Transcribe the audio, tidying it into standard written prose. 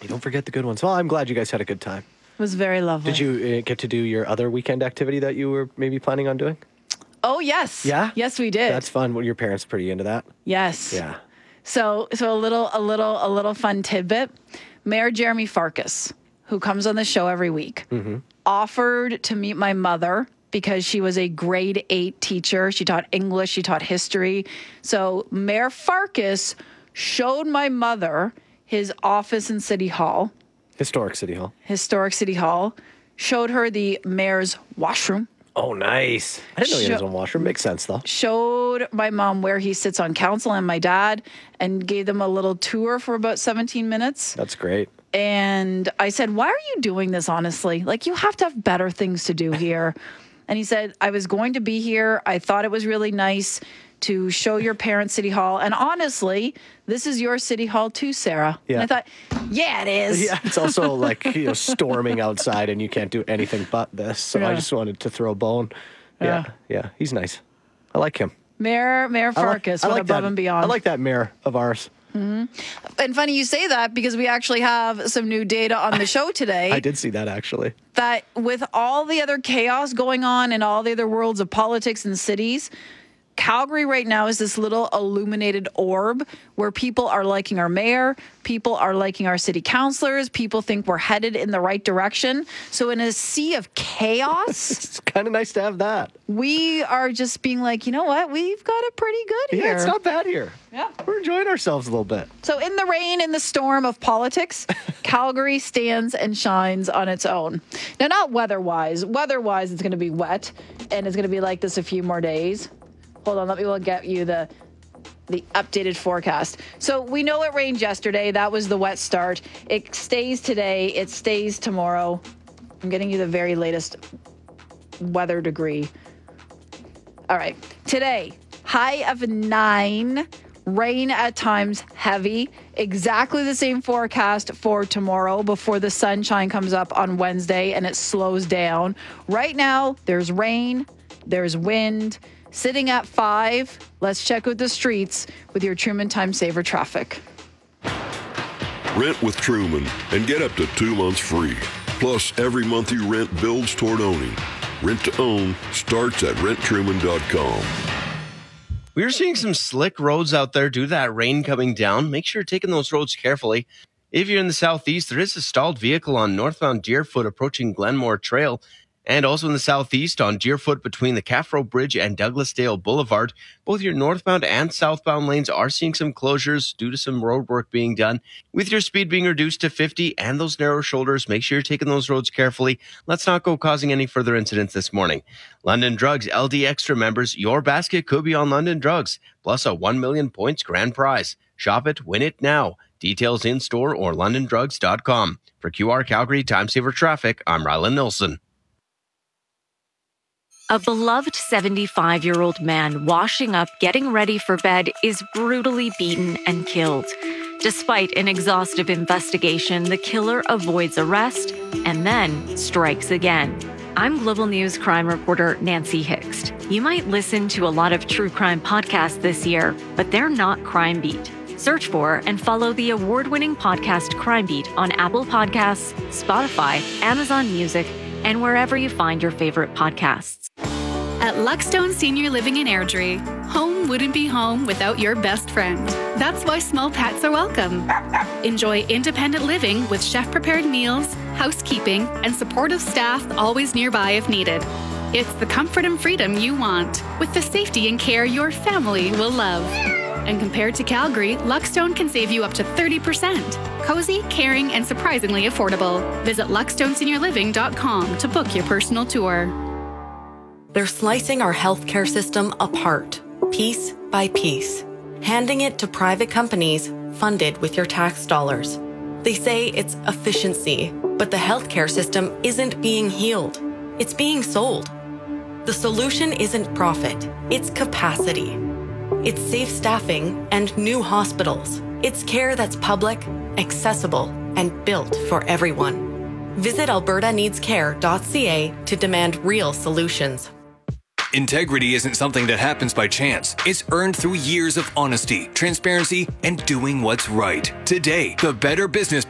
You don't forget the good ones. Well, I'm glad you guys had a good time. It was very lovely. Did you get to do your other weekend activity that you were maybe planning on doing? Oh, yes. Yeah? Yes, we did. That's fun. Were your parents pretty into that? Yes. Yeah. So a little fun tidbit. Mayor Jeremy Farkas, who comes on the show every week, offered to meet my mother because she was a grade 8 teacher. She taught English, she taught history. So Mayor Farkas showed my mother his office in City Hall. Historic City Hall. Showed her the mayor's washroom. Oh, nice. I didn't know he had his own washroom. Makes sense, though. Showed my mom where he sits on council and my dad and gave them a little tour for about 17 minutes. That's great. And I said, why are you doing this, honestly? Like, you have to have better things to do here. And he said, I was going to be here. I thought it was really nice to show your parents City Hall. And honestly, this is your City Hall too, Sarah. Yeah. And I thought, yeah, it is. Yeah, it's also like, storming outside and you can't do anything but this. So I just wanted to throw a bone. Yeah, he's nice. I like him. Mayor Farkas went above and beyond. I like that mayor of ours. And funny you say that because we actually have some new data on the show today. I did see that, actually. That with all the other chaos going on in all the other worlds of politics and cities, Calgary right now is this little illuminated orb where people are liking our mayor, people are liking our city councilors, people think we're headed in the right direction. So in a sea of chaos, it's kind of nice to have that. We are just being like, you know what? We've got it pretty good here. Yeah, it's not bad here. Yeah. We're enjoying ourselves a little bit. So in the rain, in the storm of politics, Calgary stands and shines on its own. Now, not weather-wise. Weather-wise, it's going to be wet, and it's going to be like this a few more days. Hold on, let me get you the updated forecast. So we know it rained yesterday. That was the wet start. It stays today. It stays tomorrow. I'm getting you the very latest weather degree. All right. Today, high of 9. Rain at times heavy. Exactly the same forecast for tomorrow before the sunshine comes up on Wednesday and it slows down. Right now, there's rain. There's wind. Sitting at 5, let's check out the streets with your Truman Time Saver traffic. Rent with Truman and get up to 2 months free. Plus, every month you rent builds toward owning. Rent to own starts at renttruman.com. We're seeing some slick roads out there due to that rain coming down. Make sure you're taking those roads carefully. If you're in the southeast, there is a stalled vehicle on northbound Deerfoot approaching Glenmore Trail. And also in the southeast on Deerfoot between the Caffro Bridge and Douglasdale Boulevard. Both your northbound and southbound lanes are seeing some closures due to some road work being done. With your speed being reduced to 50 and those narrow shoulders, make sure you're taking those roads carefully. Let's not go causing any further incidents this morning. London Drugs LD Extra members, your basket could be on London Drugs, plus a 1 million points grand prize. Shop it, win it now. Details in store or londondrugs.com. For QR Calgary Time Saver Traffic, I'm Rylan Nilsson. A beloved 75-year-old man washing up, getting ready for bed, is brutally beaten and killed. Despite an exhaustive investigation, the killer avoids arrest and then strikes again. I'm Global News crime reporter Nancy Hixt. You might listen to a lot of true crime podcasts this year, but they're not Crime Beat. Search for and follow the award-winning podcast Crime Beat on Apple Podcasts, Spotify, Amazon Music, and wherever you find your favorite podcasts. At Luckstone Senior Living in Airdrie, home wouldn't be home without your best friend. That's why small pets are welcome. Enjoy independent living with chef-prepared meals, housekeeping, and supportive staff always nearby if needed. It's the comfort and freedom you want, with the safety and care your family will love. And compared to Calgary, Luckstone can save you up to 30%. Cozy, caring, and surprisingly affordable. Visit luckstoneseniorliving.com to book your personal tour. They're slicing our healthcare system apart, piece by piece, handing it to private companies funded with your tax dollars. They say it's efficiency, but the healthcare system isn't being healed. It's being sold. The solution isn't profit, it's capacity. It's safe staffing and new hospitals. It's care that's public, accessible, and built for everyone. Visit albertaneedscare.ca to demand real solutions. Integrity isn't something that happens by chance. It's earned through years of honesty, transparency, and doing what's right. Today, the Better Business